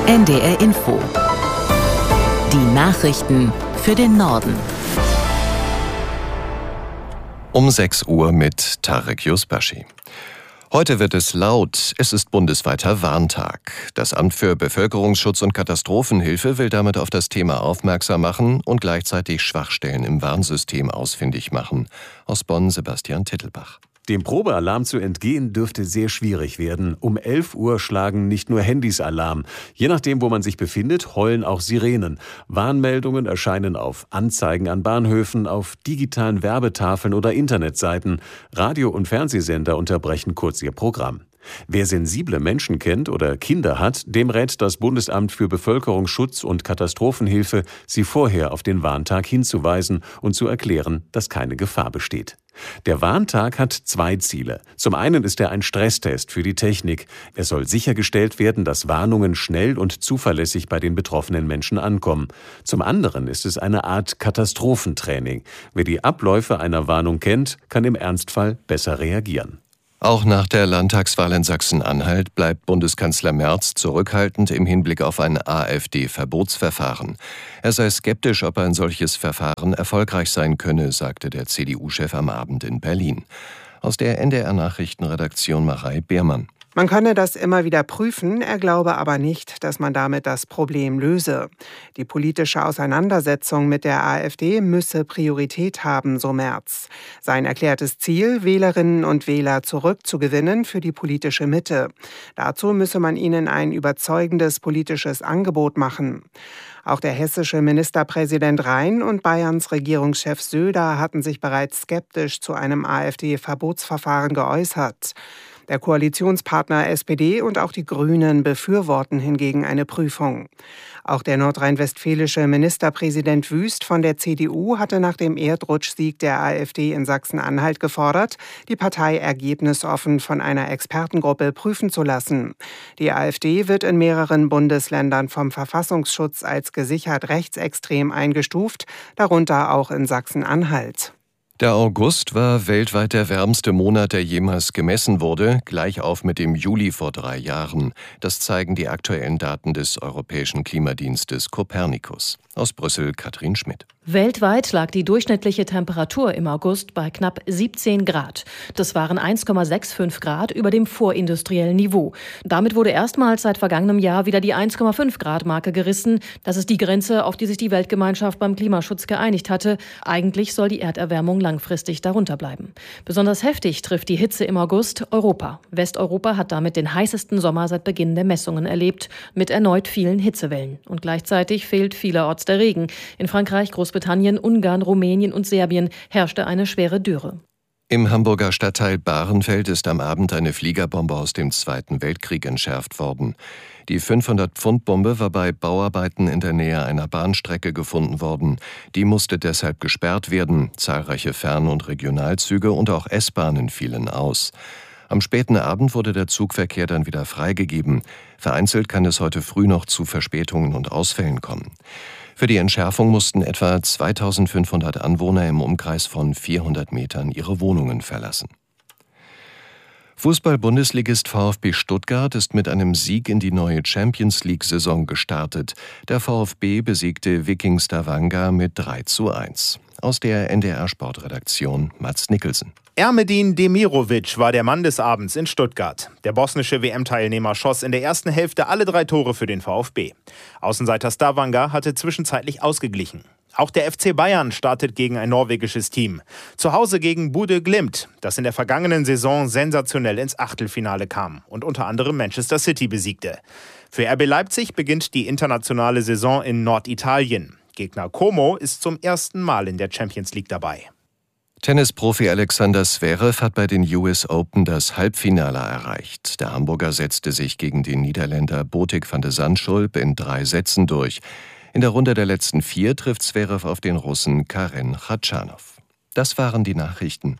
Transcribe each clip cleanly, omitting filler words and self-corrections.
NDR Info. Die Nachrichten für den Norden. Um 6 Uhr mit Tarek Yusbashi. Heute wird es laut. Es ist bundesweiter Warntag. Das Amt für Bevölkerungsschutz und Katastrophenhilfe will damit auf das Thema aufmerksam machen und gleichzeitig Schwachstellen im Warnsystem ausfindig machen. Aus Bonn Sebastian Tittelbach. Dem Probealarm zu entgehen dürfte sehr schwierig werden. Um 11 Uhr schlagen nicht nur Handys Alarm. Je nachdem, wo man sich befindet, heulen auch Sirenen. Warnmeldungen erscheinen auf Anzeigen an Bahnhöfen, auf digitalen Werbetafeln oder Internetseiten. Radio- und Fernsehsender unterbrechen kurz ihr Programm. Wer sensible Menschen kennt oder Kinder hat, dem rät das Bundesamt für Bevölkerungsschutz und Katastrophenhilfe, sie vorher auf den Warntag hinzuweisen und zu erklären, dass keine Gefahr besteht. Der Warntag hat 2 Ziele. Zum einen ist er ein Stresstest für die Technik. Es soll sichergestellt werden, dass Warnungen schnell und zuverlässig bei den betroffenen Menschen ankommen. Zum anderen ist es eine Art Katastrophentraining. Wer die Abläufe einer Warnung kennt, kann im Ernstfall besser reagieren. Auch nach der Landtagswahl in Sachsen-Anhalt bleibt Bundeskanzler Merz zurückhaltend im Hinblick auf ein AfD-Verbotsverfahren. Er sei skeptisch, ob ein solches Verfahren erfolgreich sein könne, sagte der CDU-Chef am Abend in Berlin. Aus der NDR-Nachrichtenredaktion Marei Beermann. Man könne das immer wieder prüfen, er glaube aber nicht, dass man damit das Problem löse. Die politische Auseinandersetzung mit der AfD müsse Priorität haben, so Merz. Sein erklärtes Ziel, Wählerinnen und Wähler zurückzugewinnen für die politische Mitte. Dazu müsse man ihnen ein überzeugendes politisches Angebot machen. Auch der hessische Ministerpräsident Rhein und Bayerns Regierungschef Söder hatten sich bereits skeptisch zu einem AfD-Verbotsverfahren geäußert. Der Koalitionspartner SPD und auch die Grünen befürworten hingegen eine Prüfung. Auch der nordrhein-westfälische Ministerpräsident Wüst von der CDU hatte nach dem Erdrutschsieg der AfD in Sachsen-Anhalt gefordert, die Partei ergebnisoffen von einer Expertengruppe prüfen zu lassen. Die AfD wird in mehreren Bundesländern vom Verfassungsschutz als gesichert rechtsextrem eingestuft, darunter auch in Sachsen-Anhalt. Der August war weltweit der wärmste Monat, der jemals gemessen wurde, gleich auf mit dem Juli vor 3 Jahren. Das zeigen die aktuellen Daten des Europäischen Klimadienstes Copernicus. Aus Brüssel Katrin Schmidt. Weltweit lag die durchschnittliche Temperatur im August bei knapp 17 Grad. Das waren 1,65 Grad über dem vorindustriellen Niveau. Damit wurde erstmals seit vergangenem Jahr wieder die 1,5 Grad Marke gerissen. Das ist die Grenze, auf die sich die Weltgemeinschaft beim Klimaschutz geeinigt hatte. Eigentlich soll die Erderwärmung langfristig darunter bleiben. Besonders heftig trifft die Hitze im August Europa. Westeuropa hat damit den heißesten Sommer seit Beginn der Messungen erlebt, mit erneut vielen Hitzewellen. Und gleichzeitig fehlt vielerorts der Regen. In Frankreich, Großbritannien, Ungarn, Rumänien und Serbien herrschte eine schwere Dürre. Im Hamburger Stadtteil Bahrenfeld ist am Abend eine Fliegerbombe aus dem Zweiten Weltkrieg entschärft worden. Die 500-Pfund-Bombe war bei Bauarbeiten in der Nähe einer Bahnstrecke gefunden worden. Die musste deshalb gesperrt werden. Zahlreiche Fern- und Regionalzüge und auch S-Bahnen fielen aus. Am späten Abend wurde der Zugverkehr dann wieder freigegeben. Vereinzelt kann es heute früh noch zu Verspätungen und Ausfällen kommen. Für die Entschärfung mussten etwa 2500 Anwohner im Umkreis von 400 Metern ihre Wohnungen verlassen. Fußball-Bundesligist VfB Stuttgart ist mit einem Sieg in die neue Champions-League-Saison gestartet. Der VfB besiegte Viking Stavanger mit 3:1. Aus der NDR-Sportredaktion Mats Nicholson. Ermedin Demirovic war der Mann des Abends in Stuttgart. Der bosnische WM-Teilnehmer schoss in der ersten Hälfte alle 3 Tore für den VfB. Außenseiter Stavanger hatte zwischenzeitlich ausgeglichen. Auch der FC Bayern startet gegen ein norwegisches Team. Zu Hause gegen Bodø Glimt, das in der vergangenen Saison sensationell ins Achtelfinale kam und unter anderem Manchester City besiegte. Für RB Leipzig beginnt die internationale Saison in Norditalien. Gegner Como ist zum ersten Mal in der Champions League dabei. Tennisprofi Alexander Zverev hat bei den US Open das Halbfinale erreicht. Der Hamburger setzte sich gegen den Niederländer Botic van de Zandschulp in 3 Sätzen durch. In der Runde der letzten 4 trifft Zverev auf den Russen Karen Khachanov. Das waren die Nachrichten.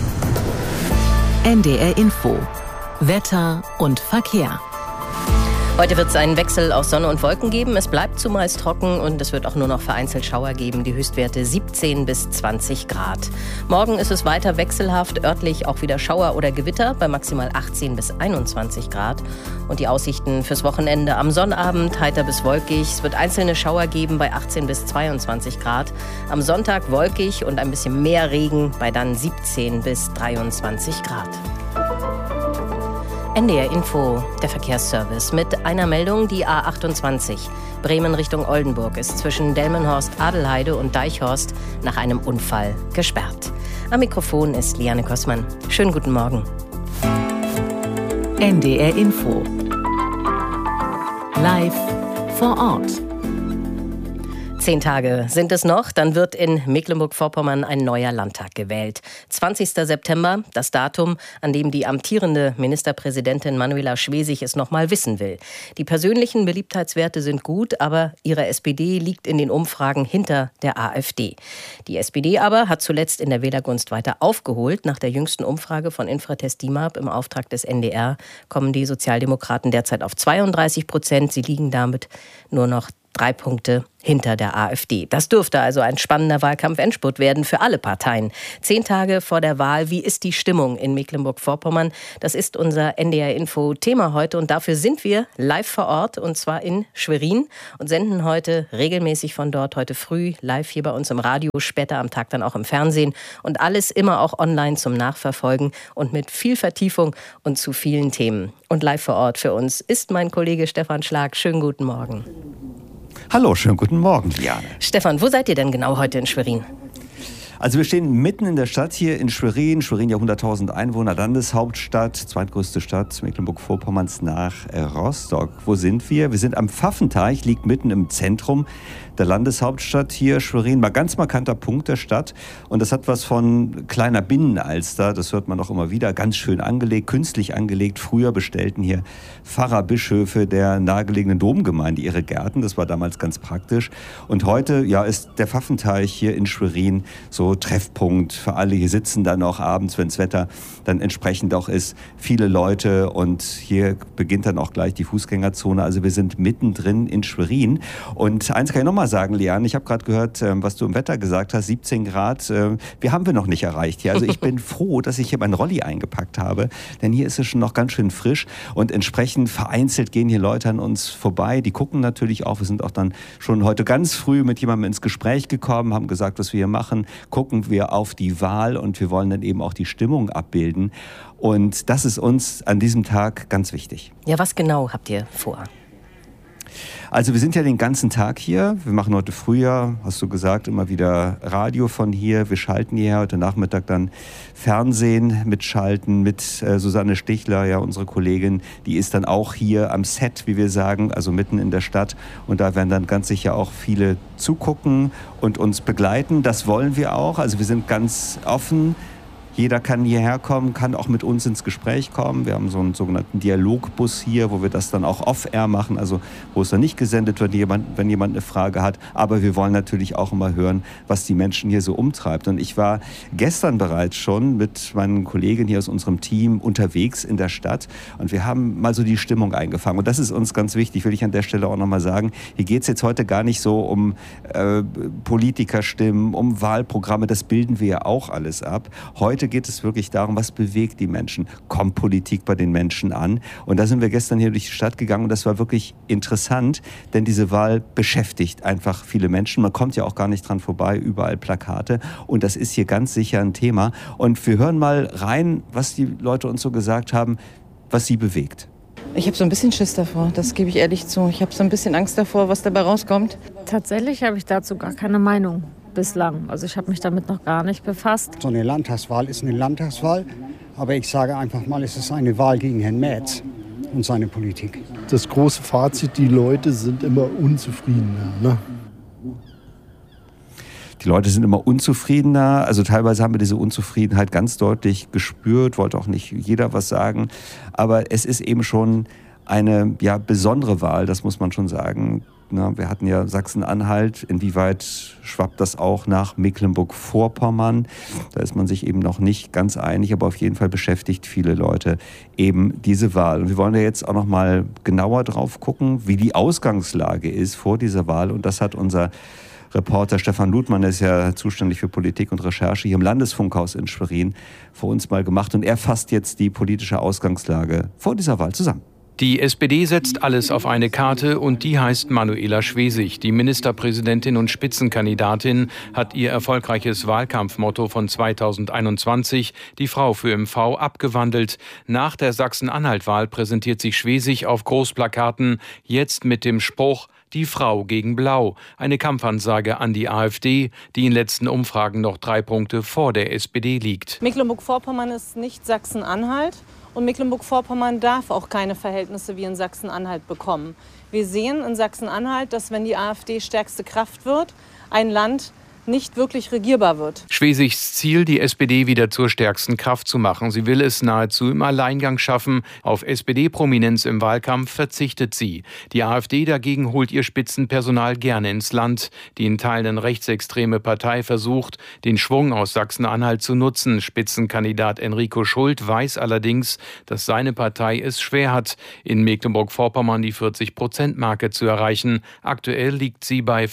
NDR Info. Wetter und Verkehr. Heute wird es einen Wechsel aus Sonne und Wolken geben. Es bleibt zumeist trocken und es wird auch nur noch vereinzelt Schauer geben. Die Höchstwerte 17 bis 20 Grad. Morgen ist es weiter wechselhaft, örtlich auch wieder Schauer oder Gewitter bei maximal 18 bis 21 Grad. Und die Aussichten fürs Wochenende: am Sonnabend heiter bis wolkig. Es wird einzelne Schauer geben bei 18 bis 22 Grad. Am Sonntag wolkig und ein bisschen mehr Regen bei dann 17 bis 23 Grad. NDR Info, der Verkehrsservice mit einer Meldung: die A28 Bremen Richtung Oldenburg ist zwischen Delmenhorst, Adelheide und Deichhorst nach einem Unfall gesperrt. Am Mikrofon ist Liane Kossmann. Schönen guten Morgen. NDR Info. Live vor Ort. 10 Tage sind es noch, dann wird in Mecklenburg-Vorpommern ein neuer Landtag gewählt. 20. September, das Datum, an dem die amtierende Ministerpräsidentin Manuela Schwesig es noch mal wissen will. Die persönlichen Beliebtheitswerte sind gut, aber ihre SPD liegt in den Umfragen hinter der AfD. Die SPD aber hat zuletzt in der Wählergunst weiter aufgeholt. Nach der jüngsten Umfrage von Infratest DIMAP im Auftrag des NDR kommen die Sozialdemokraten derzeit auf 32%. Sie liegen damit nur noch 3 Punkte hinter der AfD. Das dürfte also ein spannender Wahlkampf-Endspurt werden für alle Parteien. 10 Tage vor der Wahl, wie ist die Stimmung in Mecklenburg-Vorpommern? Das ist unser NDR-Info-Thema heute und dafür sind wir live vor Ort und zwar in Schwerin und senden heute regelmäßig von dort, heute früh live hier bei uns im Radio, später am Tag dann auch im Fernsehen und alles immer auch online zum Nachverfolgen und mit viel Vertiefung und zu vielen Themen. Und live vor Ort für uns ist mein Kollege Stefan Schlag. Schönen guten Morgen. Hallo, schönen guten Morgen, Liane. Stefan, wo seid ihr denn genau heute in Schwerin? Also wir stehen mitten in der Stadt hier in Schwerin. Schwerin ja 100.000 Einwohner, Landeshauptstadt, zweitgrößte Stadt Mecklenburg-Vorpommerns nach Rostock. Wo sind wir? Wir sind am Pfaffenteich, liegt mitten im Zentrum der Landeshauptstadt hier, Schwerin, mal ganz markanter Punkt der Stadt. Und das hat was von kleiner Binnenalster, das hört man auch immer wieder, ganz schön angelegt, künstlich angelegt. Früher bestellten hier Pfarrer, Bischöfe der nahegelegenen Domgemeinde ihre Gärten, das war damals ganz praktisch. Und heute, ja, ist der Pfaffenteich hier in Schwerin so Treffpunkt für alle. Hier sitzen dann auch abends, wenn das Wetter dann entsprechend auch ist, viele Leute und hier beginnt dann auch gleich die Fußgängerzone. Also wir sind mittendrin in Schwerin. Und eins kann ich nochmal sagen, Liane, ich habe gerade gehört, was du im Wetter gesagt hast, 17 Grad, haben wir noch nicht erreicht hier. Also ich bin froh, dass ich hier meinen Rolli eingepackt habe, denn hier ist es schon noch ganz schön frisch und entsprechend vereinzelt gehen hier Leute an uns vorbei. Die gucken natürlich auch, wir sind auch dann schon heute ganz früh mit jemandem ins Gespräch gekommen, haben gesagt, was wir hier machen, gucken wir auf die Wahl und wir wollen dann eben auch die Stimmung abbilden. Und das ist uns an diesem Tag ganz wichtig. Ja, was genau habt ihr vor? Also wir sind ja den ganzen Tag hier. Wir machen heute früher, hast du gesagt, immer wieder Radio von hier. Wir schalten hierher, heute Nachmittag dann Fernsehen mitschalten mit Susanne Stichler, ja, unsere Kollegin. Die ist dann auch hier am Set, wie wir sagen, also mitten in der Stadt. Und da werden dann ganz sicher auch viele zugucken und uns begleiten. Das wollen wir auch. Also wir sind ganz offen. Jeder kann hierher kommen, kann auch mit uns ins Gespräch kommen. Wir haben so einen sogenannten Dialogbus hier, wo wir das dann auch off-air machen, also wo es dann nicht gesendet wird, wenn jemand eine Frage hat. Aber wir wollen natürlich auch immer hören, was die Menschen hier so umtreibt. Und ich war gestern bereits schon mit meinen Kollegen hier aus unserem Team unterwegs in der Stadt und wir haben mal so die Stimmung eingefangen. Und das ist uns ganz wichtig, will ich an der Stelle auch nochmal sagen. Hier geht es jetzt heute gar nicht so um Politikerstimmen, um Wahlprogramme, das bilden wir ja auch alles ab. Heute geht es wirklich darum, was bewegt die Menschen? Kommt Politik bei den Menschen an? Und da sind wir gestern hier durch die Stadt gegangen und das war wirklich interessant, denn diese Wahl beschäftigt einfach viele Menschen. Man kommt ja auch gar nicht dran vorbei, überall Plakate und das ist hier ganz sicher ein Thema. Und wir hören mal rein, was die Leute uns so gesagt haben, was sie bewegt. Ich habe so ein bisschen Schiss davor, das gebe ich ehrlich zu. Ich habe so ein bisschen Angst davor, was dabei rauskommt. Tatsächlich habe ich dazu gar keine Meinung bislang. Also ich habe mich damit noch gar nicht befasst. So eine Landtagswahl ist eine Landtagswahl, aber ich sage einfach mal, es ist eine Wahl gegen Herrn Merz und seine Politik. Das große Fazit, die Leute sind immer unzufriedener, ne? Die Leute sind immer unzufriedener, also teilweise haben wir diese Unzufriedenheit ganz deutlich gespürt, wollte auch nicht jeder was sagen, aber es ist eben schon eine besondere Wahl, das muss man schon sagen. Wir hatten ja Sachsen-Anhalt. Inwieweit schwappt das auch nach Mecklenburg-Vorpommern? Da ist man sich eben noch nicht ganz einig, aber auf jeden Fall beschäftigt viele Leute eben diese Wahl. Und wir wollen ja jetzt auch noch mal genauer drauf gucken, wie die Ausgangslage ist vor dieser Wahl. Und das hat unser Reporter Stefan Ludmann, der ist ja zuständig für Politik und Recherche hier im Landesfunkhaus in Schwerin, für uns mal gemacht. Und er fasst jetzt die politische Ausgangslage vor dieser Wahl zusammen. Die SPD setzt alles auf eine Karte und die heißt Manuela Schwesig. Die Ministerpräsidentin und Spitzenkandidatin hat ihr erfolgreiches Wahlkampfmotto von 2021, die Frau für MV, abgewandelt. Nach der Sachsen-Anhalt-Wahl präsentiert sich Schwesig auf Großplakaten, jetzt mit dem Spruch „Die Frau gegen Blau", eine Kampfansage an die AfD, die in letzten Umfragen noch 3 Punkte vor der SPD liegt. Mecklenburg-Vorpommern ist nicht Sachsen-Anhalt. Und Mecklenburg-Vorpommern darf auch keine Verhältnisse wie in Sachsen-Anhalt bekommen. Wir sehen in Sachsen-Anhalt, dass wenn die AfD stärkste Kraft wird, ein Land nicht wirklich regierbar wird. Schwesigs Ziel, die SPD wieder zur stärksten Kraft zu machen. Sie will es nahezu im Alleingang schaffen. Auf SPD-Prominenz im Wahlkampf verzichtet sie. Die AfD dagegen holt ihr Spitzenpersonal gerne ins Land. Die in Teilen rechtsextreme Partei versucht, den Schwung aus Sachsen-Anhalt zu nutzen. Spitzenkandidat Enrico Schult weiß allerdings, dass seine Partei es schwer hat, in Mecklenburg-Vorpommern die 40%-Marke zu erreichen. Aktuell liegt sie bei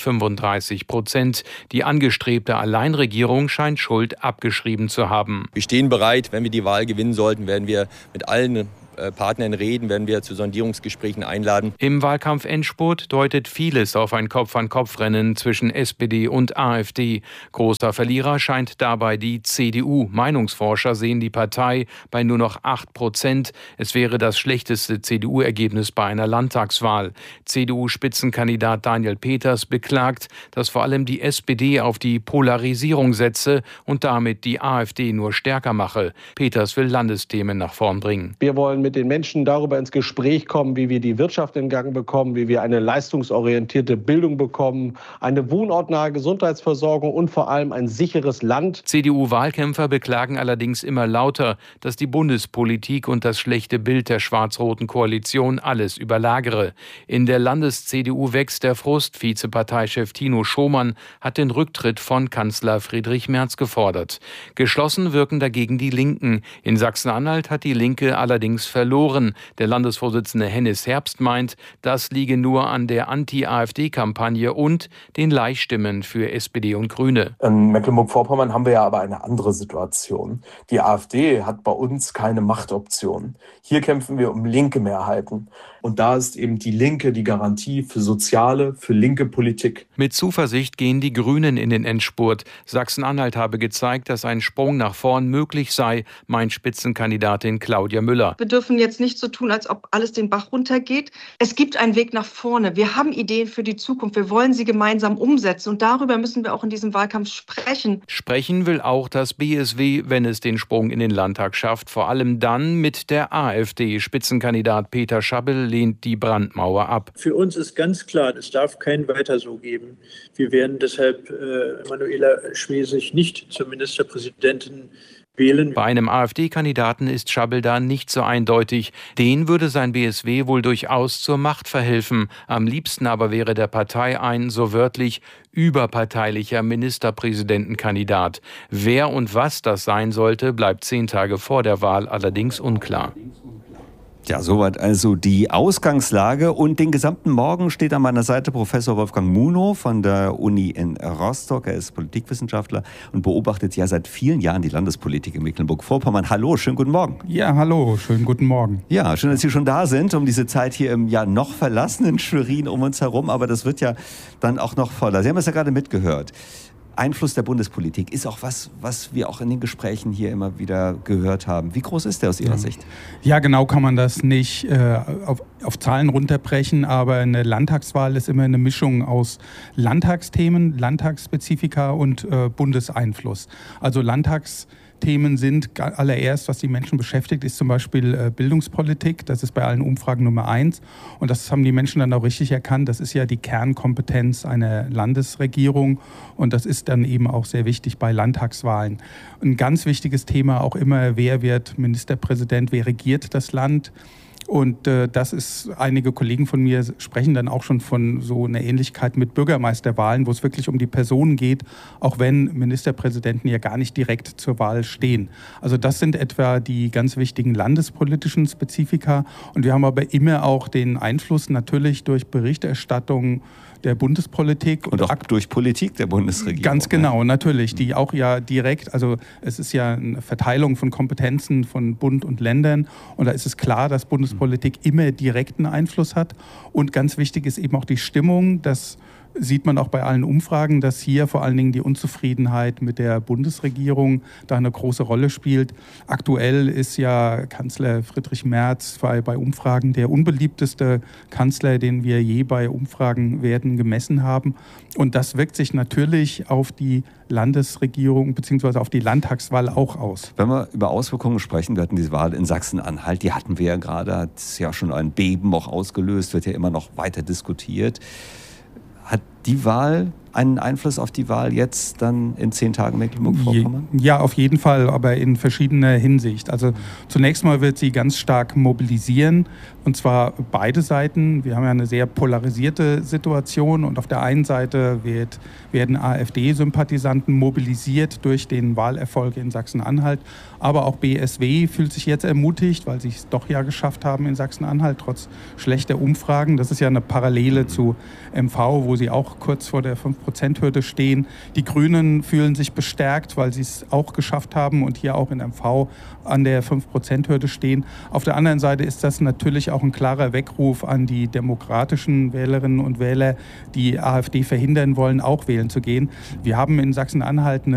35%. Die angestrebte Alleinregierung scheint Schult abgeschrieben zu haben. Wir stehen bereit, wenn wir die Wahl gewinnen sollten, werden wir mit allen Partnern reden, werden wir zu Sondierungsgesprächen einladen. Im Wahlkampf-Endspurt deutet vieles auf ein Kopf-an-Kopf-Rennen zwischen SPD und AfD. Großer Verlierer scheint dabei die CDU. Meinungsforscher sehen die Partei bei nur noch 8%. Es wäre das schlechteste CDU-Ergebnis bei einer Landtagswahl. CDU-Spitzenkandidat Daniel Peters beklagt, dass vor allem die SPD auf die Polarisierung setze und damit die AfD nur stärker mache. Peters will Landesthemen nach vorn bringen. Wir wollen mit den Menschen darüber ins Gespräch kommen, wie wir die Wirtschaft in Gang bekommen, wie wir eine leistungsorientierte Bildung bekommen, eine wohnortnahe Gesundheitsversorgung und vor allem ein sicheres Land. CDU-Wahlkämpfer beklagen allerdings immer lauter, dass die Bundespolitik und das schlechte Bild der schwarz-roten Koalition alles überlagere. In der Landes-CDU wächst der Frust. Vizeparteichef Tino Schomann hat den Rücktritt von Kanzler Friedrich Merz gefordert. Geschlossen wirken dagegen die Linken. In Sachsen-Anhalt hat die Linke allerdings verloren. Der Landesvorsitzende Hennis Herbst meint, das liege nur an der Anti-AfD-Kampagne und den Leihstimmen für SPD und Grüne. In Mecklenburg-Vorpommern haben wir ja aber eine andere Situation. Die AfD hat bei uns keine Machtoption. Hier kämpfen wir um linke Mehrheiten. Und da ist eben die Linke die Garantie für soziale, für linke Politik. Mit Zuversicht gehen die Grünen in den Endspurt. Sachsen-Anhalt habe gezeigt, dass ein Sprung nach vorn möglich sei, meint Spitzenkandidatin Claudia Müller. Wir dürfen jetzt nicht so tun, als ob alles den Bach runtergeht. Es gibt einen Weg nach vorne. Wir haben Ideen für die Zukunft. Wir wollen sie gemeinsam umsetzen. Und darüber müssen wir auch in diesem Wahlkampf sprechen. Sprechen will auch das BSW, wenn es den Sprung in den Landtag schafft. Vor allem dann mit der AfD. Spitzenkandidat Peter Schabbel lehnt die Brandmauer ab. Für uns ist ganz klar, es darf kein Weiter so geben. Wir werden deshalb Manuela Schwesig nicht zur Ministerpräsidentin wählen. Bei einem AfD-Kandidaten ist Schabbel da nicht so eindeutig. Den würde sein BSW wohl durchaus zur Macht verhelfen. Am liebsten aber wäre der Partei ein, so wörtlich, überparteilicher Ministerpräsidentenkandidat. Wer und was das sein sollte, bleibt 10 Tage vor der Wahl allerdings unklar. Ja, soweit also die Ausgangslage. Und den gesamten Morgen steht an meiner Seite Professor Wolfgang Munow von der Uni in Rostock. Er ist Politikwissenschaftler und beobachtet ja seit vielen Jahren die Landespolitik in Mecklenburg-Vorpommern. Hallo, schönen guten Morgen. Ja, hallo, schönen guten Morgen. Ja, schön, dass Sie schon da sind, um diese Zeit hier im ja noch verlassenen Schwerin um uns herum. Aber das wird ja dann auch noch voller. Sie haben es ja gerade mitgehört. Einfluss der Bundespolitik ist auch was wir auch in den Gesprächen hier immer wieder gehört haben. Wie groß ist der aus Ihrer Sicht? Ja, genau kann man das nicht auf Zahlen runterbrechen, aber eine Landtagswahl ist immer eine Mischung aus Landtagsthemen, Landtagsspezifika und Bundeseinfluss. Also Landtagsthemen sind allererst, was die Menschen beschäftigt, ist zum Beispiel Bildungspolitik. Das ist bei allen Umfragen Nummer 1. Und das haben die Menschen dann auch richtig erkannt. Das ist ja die Kernkompetenz einer Landesregierung. Und das ist dann eben auch sehr wichtig bei Landtagswahlen. Ein ganz wichtiges Thema auch immer, wer wird Ministerpräsident, wer regiert das Land. Und das ist, einige Kollegen von mir sprechen dann auch schon von so einer Ähnlichkeit mit Bürgermeisterwahlen, wo es wirklich um die Personen geht, auch wenn Ministerpräsidenten ja gar nicht direkt zur Wahl stehen. Also das sind etwa die ganz wichtigen landespolitischen Spezifika. Und wir haben aber immer auch den Einfluss natürlich durch Berichterstattung der Bundespolitik. Und auch durch Politik der Bundesregierung. Ganz genau, natürlich. Die auch ja direkt, also es ist ja eine Verteilung von Kompetenzen von Bund und Ländern. Und da ist es klar, dass Bundespolitik immer direkten Einfluss hat. Und ganz wichtig ist eben auch die Stimmung, das sieht man auch bei allen Umfragen, dass hier vor allen Dingen die Unzufriedenheit mit der Bundesregierung da eine große Rolle spielt. Aktuell ist ja Kanzler Friedrich Merz bei Umfragen der unbeliebteste Kanzler, den wir je bei Umfragenwerten gemessen haben. Und das wirkt sich natürlich auf die Landesregierung bzw. auf die Landtagswahl auch aus. Wenn wir über Auswirkungen sprechen, wir hatten diese Wahl in Sachsen-Anhalt, die hatten wir ja gerade, hat ja schon ein Beben auch ausgelöst, wird ja immer noch weiter diskutiert. Hat die Wahl einen Einfluss auf die Wahl jetzt dann in 10 Tagen Mecklenburg-Vorpommern? Ja, auf jeden Fall, aber in verschiedener Hinsicht. Also zunächst mal wird sie ganz stark mobilisieren, und zwar beide Seiten. Wir haben ja eine sehr polarisierte Situation und auf der einen Seite werden AfD-Sympathisanten mobilisiert durch den Wahlerfolg in Sachsen-Anhalt, aber auch BSW fühlt sich jetzt ermutigt, weil sie es doch ja geschafft haben in Sachsen-Anhalt, trotz schlechter Umfragen. Das ist ja eine Parallele zu MV, wo sie auch kurz vor der 5%-Hürde stehen. Die Grünen fühlen sich bestärkt, weil sie es auch geschafft haben und hier auch in MV an der 5%-Hürde stehen. Auf der anderen Seite ist das natürlich auch ein klarer Weckruf an die demokratischen Wählerinnen und Wähler, die AfD verhindern wollen, auch wählen zu gehen. Wir haben in Sachsen-Anhalt eine